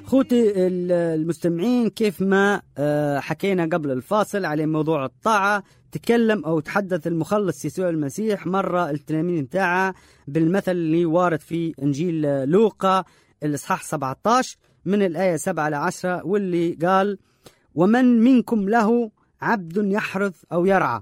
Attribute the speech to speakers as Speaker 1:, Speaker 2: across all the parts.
Speaker 1: خوتي المستمعين، كيف ما حكينا قبل الفاصل على موضوع الطاعة، تكلم أو تحدث المخلص يسوع المسيح مرة التلاميذ متاعه بالمثل اللي وارد في إنجيل لوقا الإصحاح 17 من الآية 7-10، واللي قال: ومن منكم له عبد يحرث أو يرعى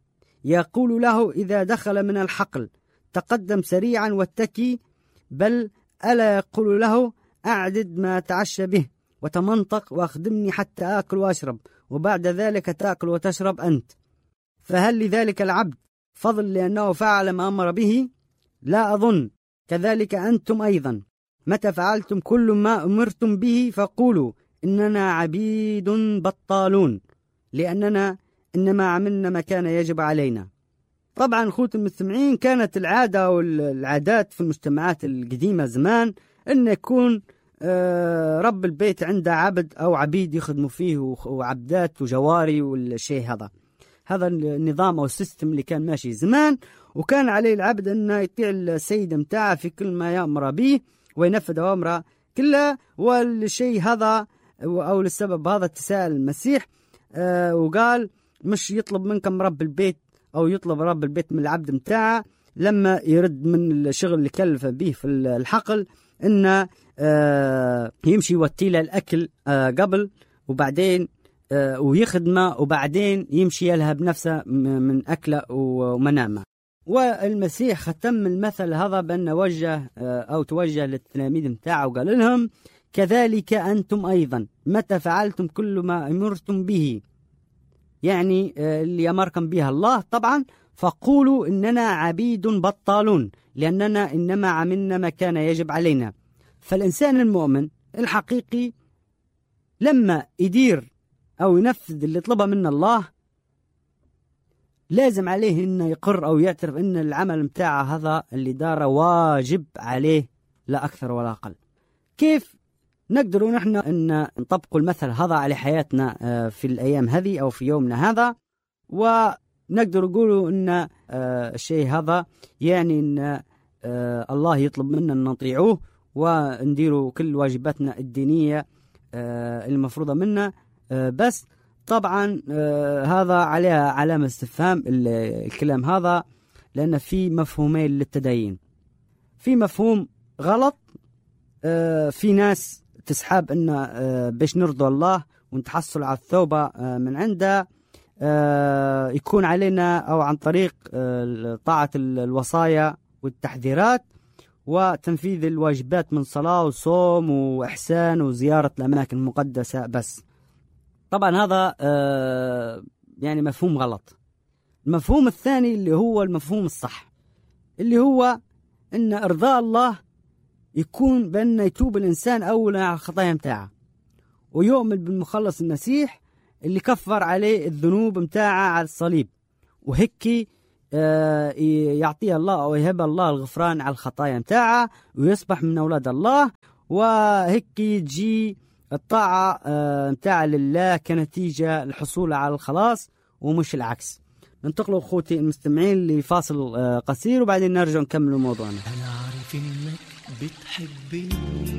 Speaker 1: يقول له إذا دخل من الحقل تقدم سريعا واتكي، بل ألا يقول له أعدد ما تعشى به وتمنطق وأخدمني حتى آكل وأشرب، وبعد ذلك تأكل وتشرب أنت؟ فهل لذلك العبد فضل لأنه فعل ما أمر به؟ لا أظن. كذلك أنتم أيضا متى فعلتم كل ما أمرتم به فقولوا إننا عبيد بطالون، لأننا إنما عملنا ما كان يجب علينا. طبعا خوت المستمعين، كانت العادة والعادات في المجتمعات القديمة زمان أن يكون رب البيت عنده عبد أو عبيد يخدموا فيه، وعبدات وجواري والشيء هذا النظام أو السيستم اللي كان ماشي زمان. وكان عليه العبد أنه يطيع السيد متاعه في كل ما يأمر به وينفذ أمره كلها. والشيء هذا أو للسبب هذا تساءل المسيح وقال: مش يطلب منكم رب البيت أو يطلب رب البيت من العبد متاعه لما يرد من الشغل اللي كلف به في الحقل إنه يمشي يوتيله الأكل قبل، وبعدين ويخدمه، وبعدين يمشي يلهب نفسه من أكله ومنامه. والمسيح ختم المثل هذا بأن توجه للتلاميذ متاعه وقال لهم: كذلك أنتم أيضا متى فعلتم كل ما أمرتم به، يعني اللي أمركم به الله طبعا، فقولوا إننا عبيد بطالون لأننا إنما عملنا ما كان يجب علينا. فالإنسان المؤمن الحقيقي لما يدير أو ينفذ اللي طلبه من الله لازم عليه إنه يقر أو يعترف إن العمل متاعه هذا اللي داره واجب عليه، لا أكثر ولا أقل. كيف نقدر نحن أن نطبق المثل هذا على حياتنا في الأيام هذه أو في يومنا هذا؟ ونقدر نقول أن الشيء هذا يعني أن الله يطلب منا أن نطيعوه ونديروا كل واجباتنا الدينية المفروضة منا، بس طبعا هذا عليها علامة استفهام الكلام هذا، لأن في مفهومين للتدين. في مفهوم غلط، في ناس تسحب أن باش نرضى الله ونتحصل على الثوبة من عنده يكون علينا أو عن طريق طاعة الوصايا والتحذيرات وتنفيذ الواجبات من صلاة وصوم وإحسان وزيارة الأماكن المقدسة بس. طبعا هذا يعني مفهوم غلط. المفهوم الثاني اللي هو المفهوم الصح، اللي هو أن إرضاء الله يكون بأن يتوب الإنسان أولا على الخطايا متاعه ويؤمن بالمخلص المسيح اللي كفر عليه الذنوب متاعه على الصليب، وهيك يعطيه الله أو يهب الله الغفران على الخطايا متاعه ويصبح من أولاد الله، وهيك تجي الطاعة متاعه لله كنتيجة الحصول على الخلاص ومش العكس. ننتقلوا أخوتي المستمعين لفاصل قصير وبعدين نرجع نكمل موضوعنا.
Speaker 2: أنا عارف إنك بتحبني